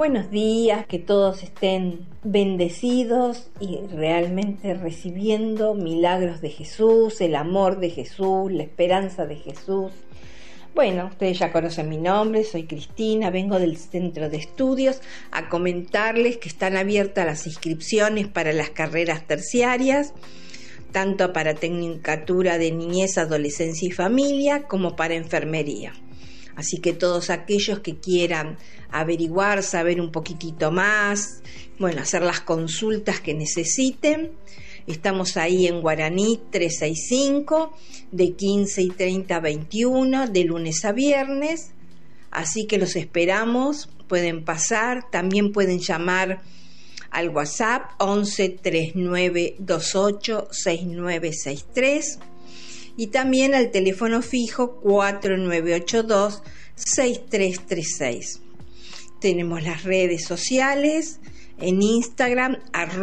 Buenos días, que todos estén bendecidos y realmente recibiendo milagros de Jesús, el amor de Jesús, la esperanza de Jesús. Bueno, ustedes ya conocen mi nombre, soy Cristina, vengo del Centro de Estudios a comentarles que están abiertas las inscripciones para las carreras terciarias, tanto para Tecnicatura de Niñez, Adolescencia y Familia como para Enfermería. Así que todos aquellos que quieran averiguar, saber un poquitito más, hacer las consultas que necesiten, estamos ahí en Guaraní 365, de 15:30 a 21, de lunes a viernes, así que los esperamos, pueden pasar, también pueden llamar al WhatsApp 11 39 28 6963 y también al teléfono fijo 4982 6336. Tenemos las redes sociales en Instagram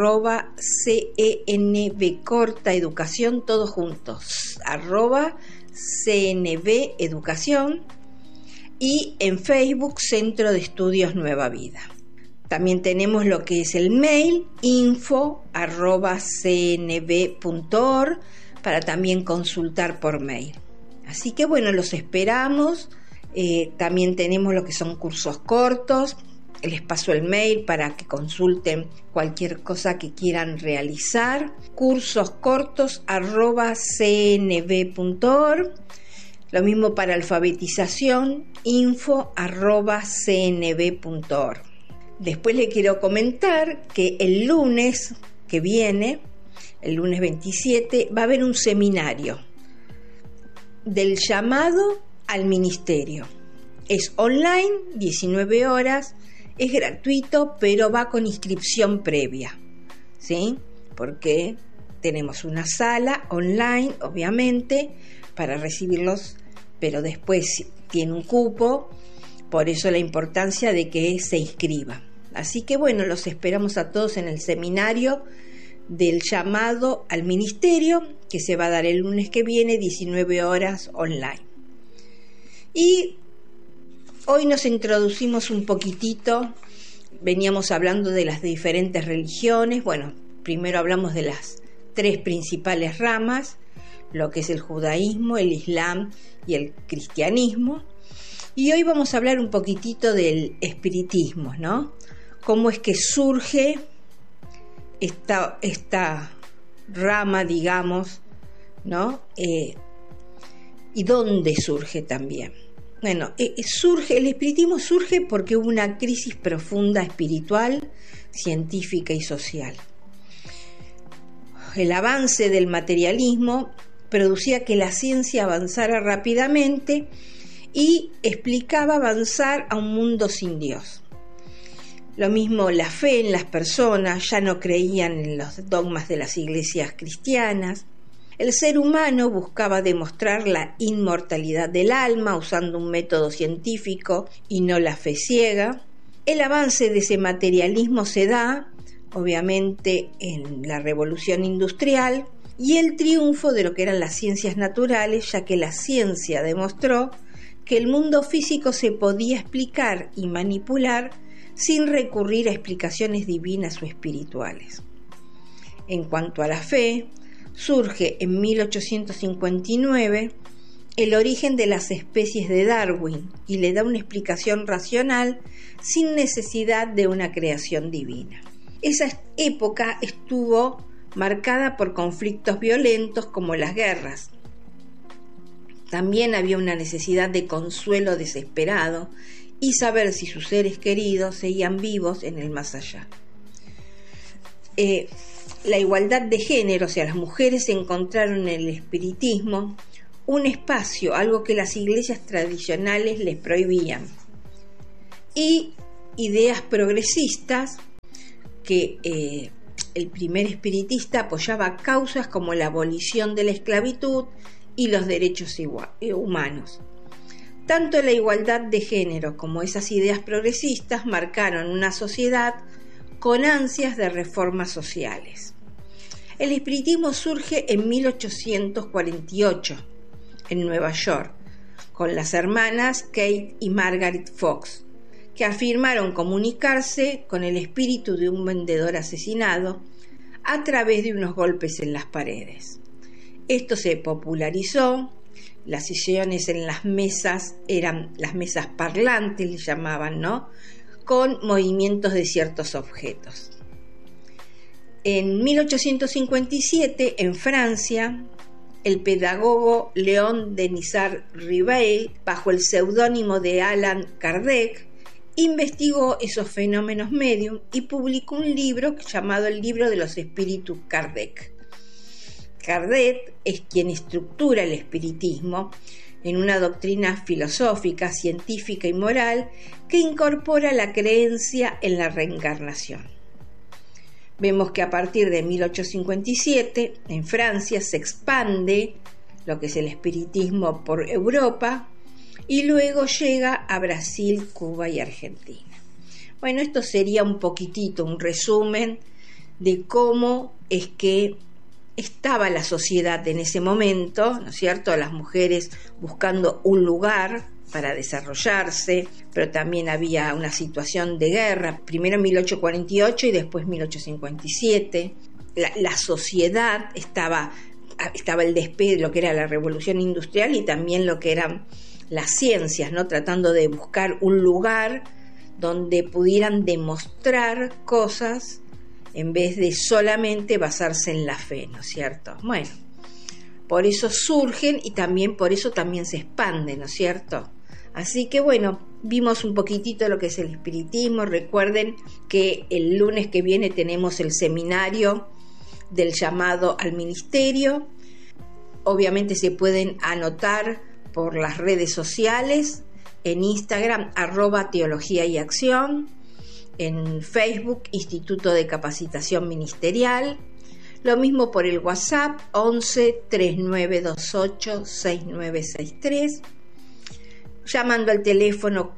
@CNBcortaeducación, todos juntos, @CNBeducación, y en Facebook Centro de Estudios Nueva Vida. También tenemos lo que es el mail info@cnb.org para también consultar por mail. Así que los esperamos. También tenemos lo que son cursos cortos. Les paso el mail para que consulten cualquier cosa que quieran realizar. Cursos cortos @cnb.org. Lo mismo para alfabetización, info@cnb.org. Después le quiero comentar que el lunes que viene, el lunes 27, va a haber un seminario del llamado al ministerio. Es online, 19 horas, es gratuito, pero va con inscripción previa, ¿sí? Porque tenemos una sala online, obviamente, para recibirlos, pero después tiene un cupo, por eso la importancia de que se inscriba. Así que los esperamos a todos en el seminario del llamado al ministerio, que se va a dar el lunes que viene, 19 horas online. Y hoy nos introducimos un poquitito, veníamos hablando de las diferentes religiones. Primero hablamos de las tres principales ramas, lo que es el judaísmo, el islam y el cristianismo. Y hoy vamos a hablar un poquitito del espiritismo, ¿no? Cómo es que surge esta rama, digamos, ¿no? Y dónde surge también. El espiritismo surge porque hubo una crisis profunda espiritual, científica y social. El avance del materialismo producía que la ciencia avanzara rápidamente y explicaba avanzar a un mundo sin Dios. Lo mismo la fe en las personas, ya no creían en los dogmas de las iglesias cristianas. El ser humano buscaba demostrar la inmortalidad del alma usando un método científico y no la fe ciega. El avance de ese materialismo se da, obviamente, en la revolución industrial y el triunfo de lo que eran las ciencias naturales, ya que la ciencia demostró que el mundo físico se podía explicar y manipular sin recurrir a explicaciones divinas o espirituales. En cuanto a la fe, surge en 1859 el origen de las especies de Darwin y le da una explicación racional sin necesidad de una creación divina. Esa época estuvo marcada por conflictos violentos como las guerras. También había una necesidad de consuelo desesperado y saber si sus seres queridos seguían vivos en el más allá. La igualdad de género, las mujeres encontraron en el espiritismo un espacio, algo que las iglesias tradicionales les prohibían, y ideas progresistas que el primer espiritista apoyaba causas como la abolición de la esclavitud y los derechos humanos. Tanto la igualdad de género como esas ideas progresistas marcaron una sociedad con ansias de reformas sociales. El espiritismo surge en 1848 en Nueva York con las hermanas Kate y Margaret Fox, que afirmaron comunicarse con el espíritu de un vendedor asesinado a través de unos golpes en las paredes. Esto se popularizó, las sesiones en las mesas eran las mesas parlantes, le llamaban, ¿no?, con movimientos de ciertos objetos. En 1857, en Francia, el pedagogo Léon Denisard Ribeil, bajo el seudónimo de Allan Kardec, investigó esos fenómenos medium y publicó un libro llamado El Libro de los Espíritus Kardec. Kardec es quien estructura el espiritismo en una doctrina filosófica, científica y moral que incorpora la creencia en la reencarnación. Vemos que a partir de 1857 en Francia se expande lo que es el espiritismo por Europa y luego llega a Brasil, Cuba y Argentina. Bueno, esto sería un poquitito, un resumen de cómo es que estaba la sociedad en ese momento, ¿no es cierto? Las mujeres buscando un lugar para desarrollarse, pero también había una situación de guerra, primero en 1848 y después 1857. La sociedad estaba el despegue de lo que era la revolución industrial y también lo que eran las ciencias, ¿no?, tratando de buscar un lugar donde pudieran demostrar cosas en vez de solamente basarse en la fe, ¿no es cierto? Bueno, por eso surgen y también por eso también se expanden, ¿no es cierto? Así que bueno, vimos un poquitito lo que es el espiritismo. Recuerden que el lunes que viene tenemos el seminario del llamado al ministerio. Obviamente se pueden anotar por las redes sociales, en Instagram, @Teología y Acción, en Facebook, Instituto de Capacitación Ministerial, lo mismo por el WhatsApp, 11 3928 6963, llamando al teléfono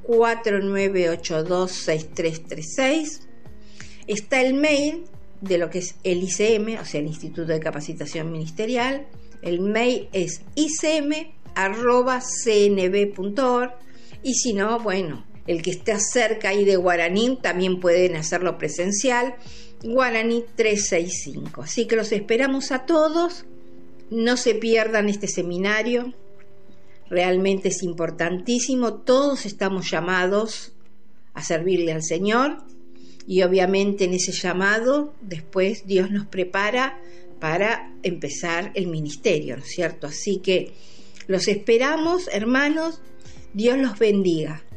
4982-6336. Está el mail de lo que es el ICM, o sea, el Instituto de Capacitación Ministerial. El mail es icm@cnb.org, y si no, bueno, el que está cerca ahí de Guaraní también pueden hacerlo presencial, Guaraní 365. Así que los esperamos a todos, no se pierdan este seminario, realmente es importantísimo, todos estamos llamados a servirle al Señor y obviamente en ese llamado después Dios nos prepara para empezar el ministerio, ¿no es cierto? Así que los esperamos, hermanos, Dios los bendiga.